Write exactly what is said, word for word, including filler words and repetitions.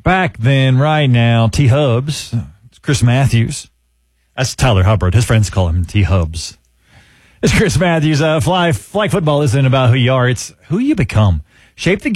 back then, right now, T-Hubs. It's Chris Matthews. That's Tyler Hubbard. His friends call him T-Hubs. It's Chris Matthews. Uh, fly, flag football isn't about who you are. It's who you become. Shape the